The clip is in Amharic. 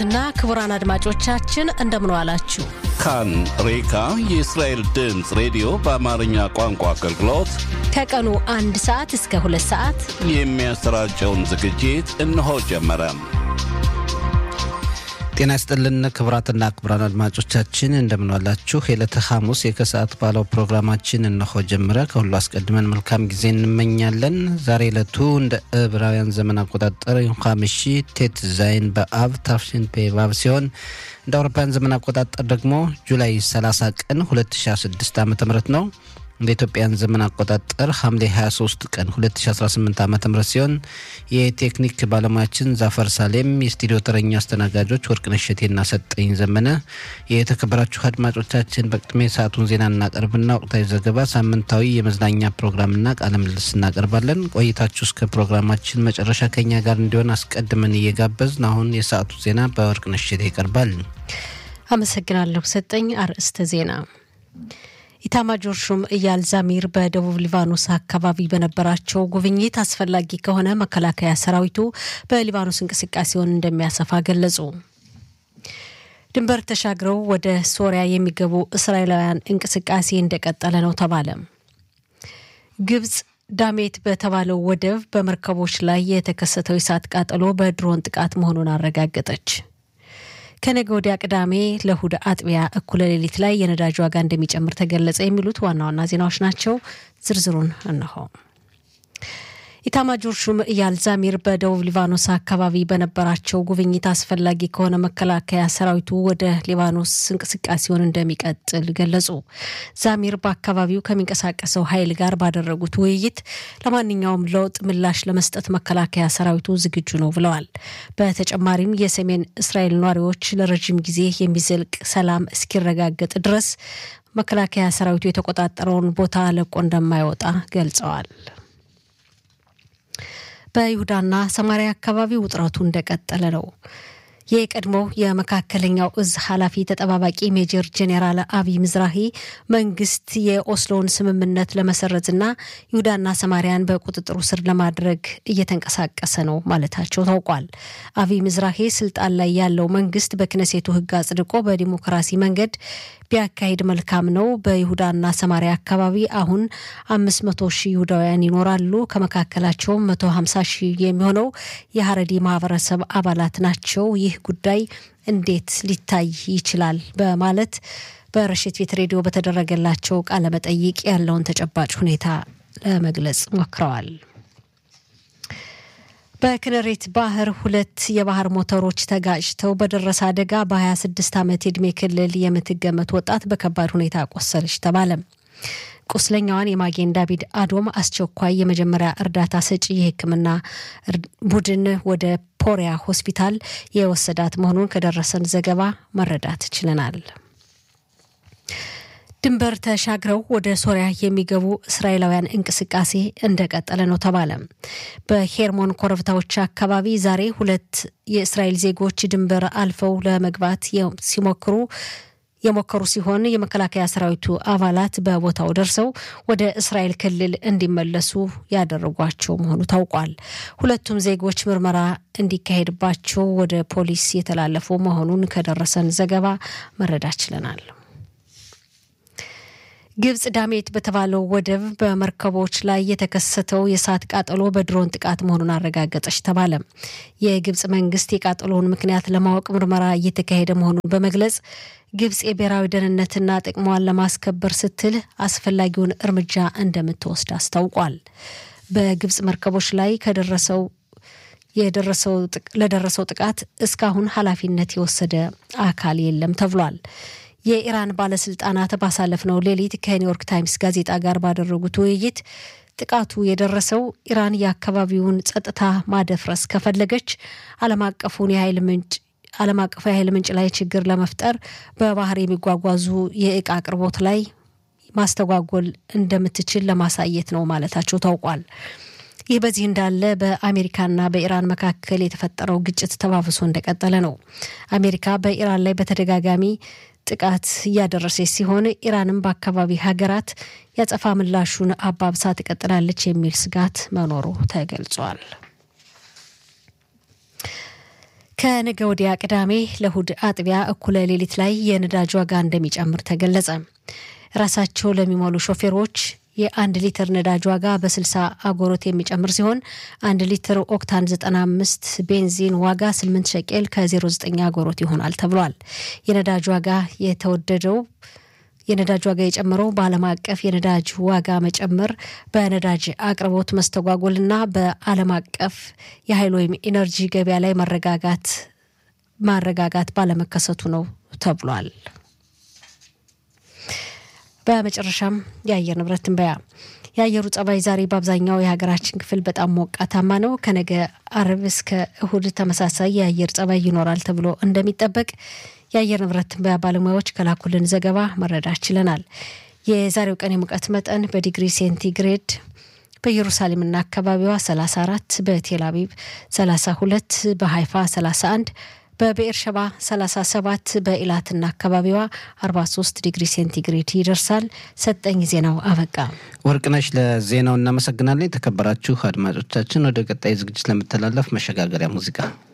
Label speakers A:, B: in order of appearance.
A: እና ክቡራን አድማጮቻችን እንደምን ዋላችሁ።
B: ካን ሬካ የእስራኤል ድምጽ ሬዲዮ በአማርኛ ቋንቋ አገልግሎት
A: ከቀኑ 1 ሰዓት እስከ 2 ሰዓት
B: የሚያሰራጨውን ዝግጅት እነሆ ጀመረ።
C: ጤና ይስጥልን ክቡራትና ክቡራን አድማጮቻችን እንደምን ዋላችሁ። የዕለተ ሐሙስ የከሰዓት ባለው ፕሮግራማችን እነሆ ጀመረ። ከሁሉ አስቀድመን መልካም ጊዜ እንመኛለን። ዛሬ ዕለቱ እንደ ዕብራውያን ዘመን አቆጣጠር ሐሙስ ቴት ዛይን በአብ ታፍሽን ፔቫቭ ሲሆን እንደ አውሮፓውያን ዘመን አቆጣጠር ደግሞ ጁላይ 30 ቀን 2016 ዓ.ም ነው። እንደ ኢትዮጵያን ዘመን አቆጣጠር ሐምሌ 23 ቀን 2018 ዓ.ም ሲሆን የቴክኒክ ባለሙያችን ዛፈር ሳሌም፣ የስቱዲዮ ተረኛ አስተናጋጆች ወርቅነሽ እሸቴና ሰጠኝ ዘመነ። የተከበራችሁ አድማጮቻችን በቅድሚያ ሰዓቱን ዜና እናቀርብና ወቅታዊ ዘገባ፣ ሳምንታዊ የመዝናኛ ፕሮግራምና ቃለ ምልልስ እናቀርባለን። ቆይታችሁ እስከ ፕሮግራማችን መጨረሻ ከኛ ጋር እንዲሆን አስቀድመን እየጋበዝን አሁን የሰዓቱ ዜና በወርቅነሽ እሸቴ ይቀርባል።
A: አመሰግናለሁ ሰጠኝ። አርዕስተ ዜና። ኢታማጆር ሹም ኢያል ዛሚር በደቡብ ሊባኖስ አካባቢ በነበራቸው ጉብኝት አስፈላጊ ከሆነ መከላከያ ሰራዊቱ በሊባኖስ እንቅስቃሴውን እንደሚያሰፋ ገለጹ። ድንበር ተሻግረው ወደ ሶሪያ የሚገቡ እስራኤላውያን እንቅስቃሴ እንደቀጠለ ነው ተባለ። ግብጽ ዳሜት በተባለው ወደብ በመርከቦች ላይ የተከሰተው የእሳት ቃጠሎ በድሮን ጥቃት መሆኑን አረጋገጠች። ከነገ ወዲያ ቅዳሜ ለእሁድ አጥቢያ እኩለ ሌሊት ላይ የነዳጅ ዋጋ እንደሚጨምር ተገለጸ። የሚሉት ዋና ዋና ዜናዎች ናቸው። ዝርዝሩን እነሆ። ኢታማጆር ሹም ኢያል ዛሚር በደቡብ ሊባኖስ አካባቢ በነበራቸው ጉብኝት አስፈላጊ ከሆነ መከላከያ ሰራዊቱ ወደ ሊባኖስ እንቅስቃሴውን እንደሚቀጥል ገለጹ። ዛሚር በአካባቢው ከሚንቀሳቀሰው ኃይል ጋር ባደረጉት ውይይት ለማንኛውም ለውጥ ምላሽ ለመስጠት መከላከያ ሰራዊቱ ዝግጁ ነው ብለዋል። በተጨማሪም የሰሜን እስራኤል ነዋሪዎች ለረጅም ጊዜ የሚዘልቅ ሰላም እስኪረጋገጥ ድረስ መከላከያ ሰራዊቱ የተቆጣጠረውን ቦታ ለቆ እንደማይወጣ ገልጸዋል። በይሁዳና ሰማሪያ አካባቢ ውጥረቱ እንደቀጠለ ነው። የቀድሞው የመካከለኛው እዝ ኃላፊ ተጠባባቂ ሜጀር ጄኔራል አቢ ምዝራሂ መንግስት የኦስሎን ስምምነት ለመሰረዝና ይሁዳና ሰማሪያን በቁጥጥሩ ስር ለማድረግ እየተንቀሳቀሰ ነው ማለታቸው ታውቋል። አቢ ምዝራሂ ስልጣን ላይ ያለው መንግስት በክነሴቱ ህግ አጽድቆ በዲሞክራሲ መንገድ ቢያካሂድ መልካም ነው። በይሁዳና ሰማሪያ አካባቢ አሁን 500,000 ይሁዳውያን ይኖራሉ። ከመካከላቸው 150,000 የሚሆነው የሐረዲ ማህበረሰብ አባላት ናቸው። ይህ ጉዳይ እንዴት ሊታይ ይችላል በማለት በረሽት ቤት ሬዲዮ በተደረገላቸው ቃለ መጠይቅ ያለውን ተጨባጭ ሁኔታ ለመግለጽ ሞክረዋል። በክነሬት ባህር 2 የባህር ሞተሮች ተጋጭተው በደረሰ አደጋ በ26 ዓመት ዕድሜ ክልል የምትገመት ወጣት በከባድ ሁኔታ ቆሰለች ተባለ። ቁስለኛዋን የማጌን ዳቪድ አዶም አስቸኳይ የመጀመሪያ እርዳታ ሰጪ የሕክምና ቡድን ወደ ፖሪያ ሆስፒታል የወሰዳት መሆኑን ከደረሰን ዘገባ መረዳት ችለናል። ድንበር ተሻግረው ወደ ሶሪያ የሚገቡ እስራኤላውያን እንቅስቃሴ እንደቀጠለ ነው ተባለ። በሄርሞን ኮረብታዎች አካባቢ ዛሬ 2 የእስራኤል ዜጎች ድንበር አልፈው ለመግባት የሞከሩ ሲሆን የመከላከያ ሰራዊቱ አባላት በቦታው ደርሰው ወደ እስራኤል ክልል እንዲመለሱ ያደረጓቸው መሆኑ ታውቋል። ሁለቱም ዜጎች ምርመራ እንዲካሄድባቸው ወደ ፖሊስ የተላለፉ መሆኑን ከደረሰን ዘገባ መረዳት ችለናል። ግብጽ ዳሜት በተባለው ወደብ በመርከቦች ላይ የተከሰተው የእሳት ቃጠሎ በድሮን ጥቃት መሆኑን አረጋገጠች ተባለ። የግብጽ መንግስት የቃጠሎውን ምክንያት ለማወቅ ምርመራ እየተካሄደ መሆኑን በመግለጽ ግብጽ የብሔራዊ ደህንነትና ጥቅሟን ለማስከበር ስትል አስፈላጊውን እርምጃ እንደምትወስድ አስታውቋል። በግብጽ መርከቦች ላይ ለደረሰው ጥቃት እስካሁን ኃላፊነት የወሰደ አካል የለም ተብሏል። የኢራን ባለስልጣናት ባሳለፍነው ሌሊት ከኒውዮርክ ታይምስ ጋዜጣ ጋር ባደረጉት ውይይት ጥቃቱ የደረሰው ኢራን የአካባቢውን ጸጥታ ማደፍረስ ከፈለገች ዓለም አቀፉ የኃይል ምንጭ ላይ ችግር ለመፍጠር በባህር የሚጓጓዙ የእቃ አቅርቦት ላይ ማስተጓጎል እንደምትችል ለማሳየት ነው ማለታቸው ታውቋል። ይህ በዚህ እንዳለ በአሜሪካና በኢራን መካከል የተፈጠረው ግጭት ተባብሶ እንደቀጠለ ነው። አሜሪካ በኢራን ላይ በተደጋጋሚ ጥቃት እያደረሰች ሲሆን ኢራንም በአካባቢ ሀገራት ያጸፋ ምላሹን አባብሳ ትቀጥላለች የሚል ስጋት መኖሩ ተገልጿል። ከነገ ወዲያ ቅዳሜ ለእሁድ አጥቢያ እኩለ ሌሊት ላይ የነዳጅ ዋጋ እንደሚጨምር ተገለጸ። ራሳቸው ለሚሞሉ ሾፌሮች የ1 ሊትር ነዳጅ ዋጋ በ60 አጎሮት የሚጨምር ሲሆን 1 ሊትር ኦክታን 95 ቤንዚን ዋጋ 8 ሸቄል ከ09 አጎሮት ይሆናል ተብሏል። የነዳጅ ዋጋ የጨመረው በዓለም አቀፍ የነዳጅ ዋጋ መጨመር በነዳጅ አቅርቦት መስተጓጎልና በዓለም አቀፍ የኃይል ወይም ኢነርጂ ገበያ ላይ ማረጋጋት ባለመከሰቱ ነው ተብሏል። በመጨረሻም የአየር ንብረት ትንበያ። የአየሩ ጸባይ ዛሬ በአብዛኛው የሀገራችን ክፍል በጣም ሞቃታማ ነው። ከነገ አርብ እስከ እሁድ ተመሳሳይ የአየር ጸባይ ይኖራል ተብሎ እንደሚጠበቅ የአየር ንብረት ትንበያ ባለሙያዎች ከላኩልን ዘገባ መረዳት ችለናል። የዛሬው ቀን የሙቀት መጠን በዲግሪ ሴንቲግሬድ በኢየሩሳሌምና አካባቢዋ 34፣ በቴል አቪቭ 32፣ በሃይፋ 31፣ በቤርሸባ 37፣ በኢላትና አካባቢዋ 43 ዲግሪ ሴንቲግሬድ ይደርሳል። ሰጠኝ ዜናው አበቃ።
C: ወርቅነሽ ለዜናው እናመሰግናለን። የተከበራችሁ አድማጮቻችን ወደ ቀጣይ ዝግጅት ለመተላለፍ መሸጋገሪያ ሙዚቃ